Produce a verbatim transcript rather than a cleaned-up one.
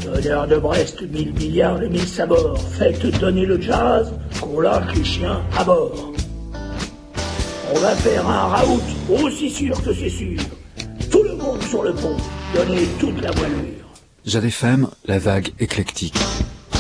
Tonnerre de Brest, mille milliards et mille sabords. Faites donner le jazz, qu'on lâche les chiens à bord. On va faire un raout aussi sûr que c'est sûr. Tout le monde sur le pont, donnez toute la voilure. Jade F M, la vague éclectique.